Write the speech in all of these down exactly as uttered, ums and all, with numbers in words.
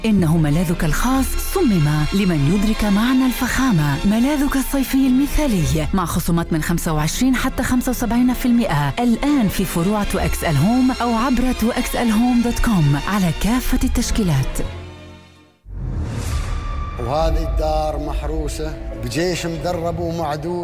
إنه ملاذك الخاص صمم لمن يدرك معنى الفخامة. ملاذك الصيفي المثالي مع خصومات من خمسة وعشرين حتى خمسة وسبعين بالمئة الآن في فروع تو إكس إل هوم أو عبر تو إكس إل هوم دوت كوم على كافة التشكيلات. وهذه الدار محروسة بجيش مدرب ومعدود،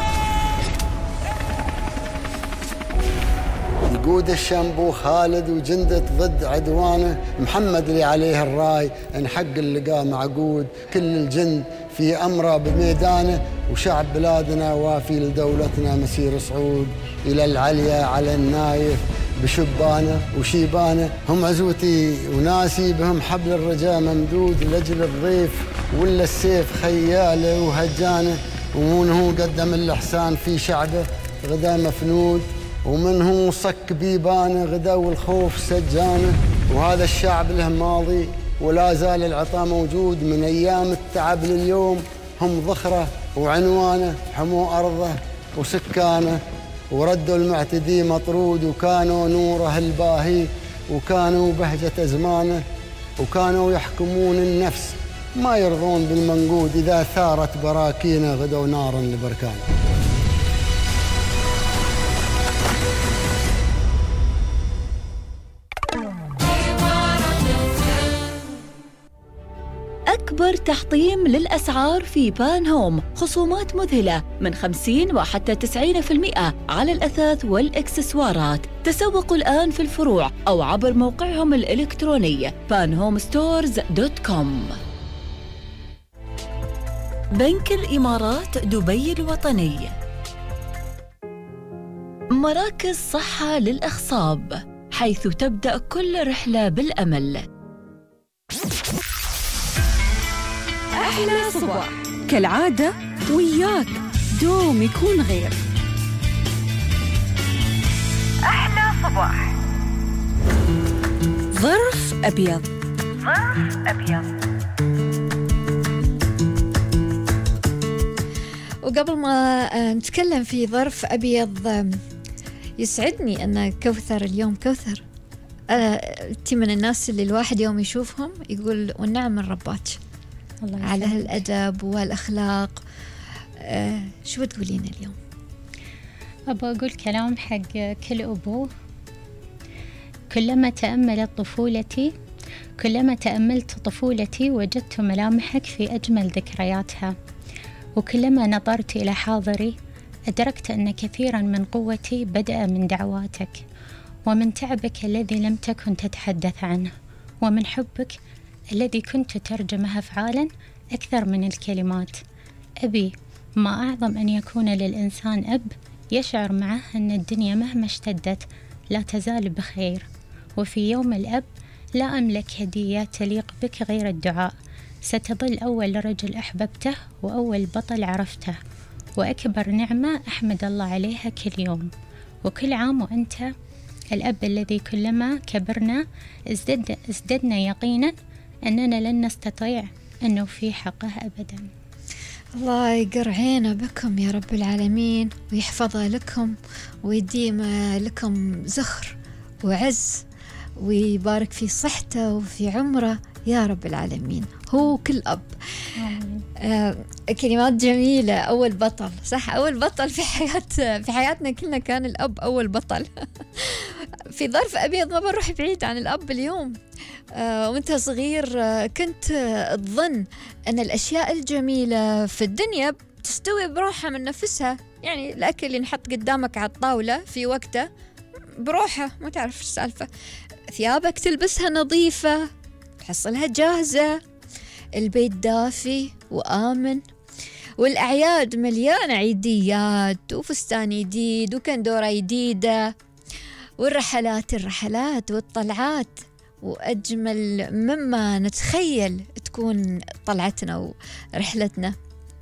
يقود الشنبو خالد وجندة ضد عدوانه، محمد اللي عليه الراي ان حق اللقاء معقود، كل الجند في أمره بميدانه، وشعب بلادنا وافي لدولتنا مسير صعود، إلى العليا على النايف بشبانه وشيبانه، هم عزوتي وناسي بهم حبل الرجاء ممدود، لأجل الضيف ولا السيف خياله وهجانه، ومن هو قدم الإحسان في شعبه غدا مفنود، ومن هو صك بيبانه غدا والخوف سجانه، وهذا الشعب له ماضي ولا زال العطاء موجود، من أيام التعب لليوم هم ذخره وعنوانه، حموا أرضه وسكانه وردوا المعتدي مطرود، وكانوا نوره الباهي وكانوا بهجة أزمانه، وكانوا يحكمون النفس ما يرضون بالمنقود، إذا ثارت براكينه غدوا نارا لبركانه. أكبر تحطيم للأسعار في بان هوم، خصومات مذهلة من خمسين وحتى تسعين بالمئة على الأثاث والإكسسوارات. تسوقوا الآن في الفروع أو عبر موقعهم الإلكتروني بان هوم ستورز دوت كوم. بنك الإمارات دبي الوطني، مراكز صحة للأخصاب، حيث تبدأ كل رحلة بالأمل. أحلى صباح كالعادة وياك دوم يكون غير. أحلى صباح ظرف أبيض. ظرف أبيض. وقبل ما نتكلم في ظرف أبيض، يسعدني أن كوثر اليوم، كوثر أنت من الناس اللي الواحد يوم يشوفهم يقول والنعم من رباك على هالأدب والأخلاق. آه شو بتقولين اليوم؟ أبغى أقول كلام حق كل أبوه. كلما تأملت طفولتي كلما تأملت طفولتي وجدت ملامحك في أجمل ذكرياتها، وكلما نظرت إلى حاضري أدركت أن كثيرا من قوتي بدأ من دعواتك، ومن تعبك الذي لم تكن تتحدث عنه، ومن حبك الذي كنت ترجمه أفعالا أكثر من الكلمات. أبي، ما أعظم أن يكون للإنسان أب يشعر معه أن الدنيا مهما اشتدت لا تزال بخير، وفي يوم الأب لا أملك هدية تليق بك غير الدعاء. ستظل أول رجل أحببته وأول بطل عرفته، وأكبر نعمة أحمد الله عليها كل يوم. وكل عام وأنت الأب الذي كلما كبرنا ازدد ازددنا يقينا أننا لن نستطيع أن نوفي حقه أبدا. الله يقر عينه بكم يا رب العالمين، ويحفظها لكم ويديم لكم زخر وعز، ويبارك في صحته وفي عمره يا رب العالمين. هو كل أب. آه كلمات جميلة. أول بطل، صح، أول بطل في حياة في حياتنا كلنا كان الأب أول بطل. في ظرف أبيض ما بنروح بعيد عن الأب اليوم. آه وانت صغير آه كنت آه تظن أن الأشياء الجميلة في الدنيا تستوي بروحها من نفسها، يعني الأكل اللي نحط قدامك على الطاولة في وقته بروحه، ما تعرف السالفة. ثيابك تلبسها نظيفة، تحصلها جاهزة، البيت دافي وآمن، والأعياد مليانة عيديات وفستان جديد وكندورة جديدة، والرحلات الرحلات والطلعات، وأجمل مما نتخيل تكون طلعتنا ورحلتنا.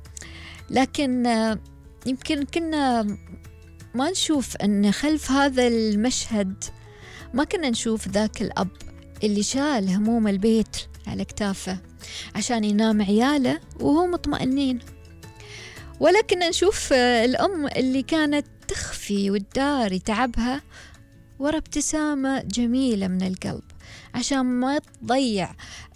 لكن يمكن كنا ما نشوف أن خلف هذا المشهد، ما كنا نشوف ذاك الأب اللي شال هموم البيت على كتافه عشان ينام عياله وهو مطمئنين، ولا كنا نشوف الأم اللي كانت تخفي وتداري تعبها ورا ابتسامة جميلة من القلب عشان ما تضيع